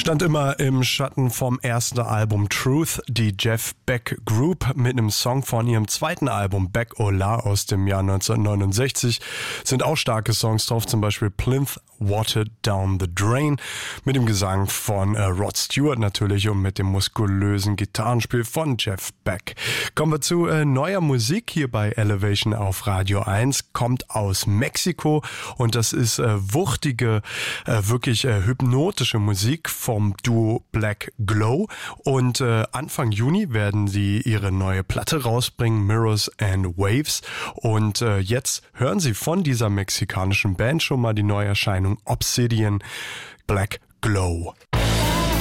Stand immer im Schatten vom ersten Album Truth, die Jeff Beck Group mit einem Song von ihrem zweiten Album Back Ola aus dem Jahr 1969 sind auch starke Songs drauf, zum Beispiel Plinth Water Down the Drain mit dem Gesang von Rod Stewart natürlich und mit dem muskulösen Gitarrenspiel von Jeff Beck. Kommen wir zu neuer Musik hier bei Elevation auf Radio 1, kommt aus Mexiko und das ist wuchtige, wirklich hypnotische Musik vom Duo Black Glow und Anfang Juni werden sie ihre neue Platte rausbringen, Mirrors and Waves, und jetzt hören sie von dieser mexikanischen Band schon mal die Neuerscheinung Obsidian, Black Glow.